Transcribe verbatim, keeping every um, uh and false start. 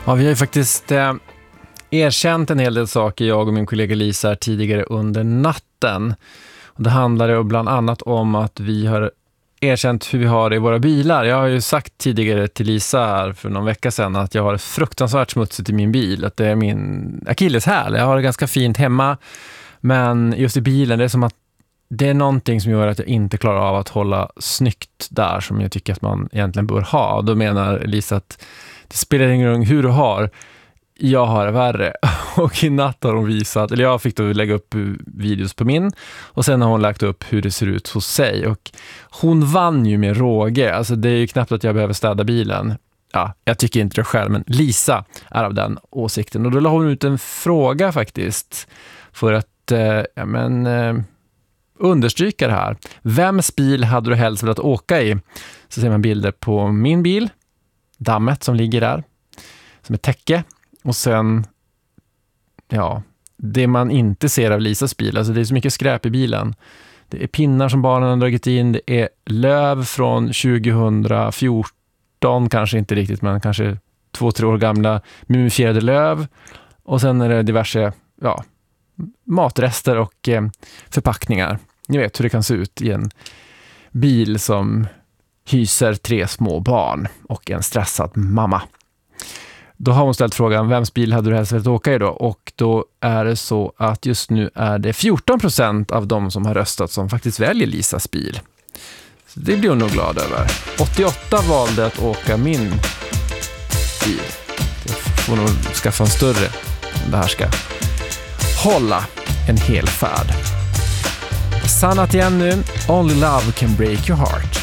Ja, vi har ju faktiskt eh, erkänt en hel del saker, jag och min kollega Lisa, tidigare under natten. Och det handlade bland annat om att vi har erkänt hur vi har det i våra bilar. Jag har ju sagt tidigare till Lisa här för någon vecka sedan att jag har fruktansvärt smutsigt i min bil. Att det är min akilleshäl. Jag har det ganska fint hemma, men just i bilen det är som att det är någonting som gör att jag inte klarar av att hålla snyggt där som jag tycker att man egentligen bör ha. Och då menar Lisa att det spelar ingen roll hur du har. Jag har det värre. Och i natt har hon visat, eller jag fick då lägga upp videos på min. Och sen har hon lagt upp hur det ser ut hos sig. Och hon vann ju med råge. Alltså det är ju knappt att jag behöver städa bilen. Ja, jag tycker inte det själv, men Lisa är av den åsikten. Och då la hon ut en fråga faktiskt. För att, eh, ja men... Eh, understryka det här. Vems bil hade du helst velat åka i? Så ser man bilder på min bil, dammet som ligger där, som ett täcke. Och sen, ja, det man inte ser av Lisas bil. Alltså det är så mycket skräp i bilen. Det är pinnar som barnen har dragit in. Det är löv från tjugohundrafjorton, kanske inte riktigt, men kanske två, tre år gamla mumifierade löv. Och sen är det diverse, ja, matrester och eh, förpackningar. Ni vet hur det kan se ut i en bil som hyser tre små barn och en stressad mamma. Då har hon ställt frågan, vems bil hade du helst velat åka i då? Och då är det så att just nu är det fjorton procent av de som har röstat som faktiskt väljer Lisas bil. Så det blir hon nog glad över. åttioåtta valde att åka min bil. Jag får nog skaffa en större om det här ska hålla en hel färd. Sanat igen nu. Only love can break your heart.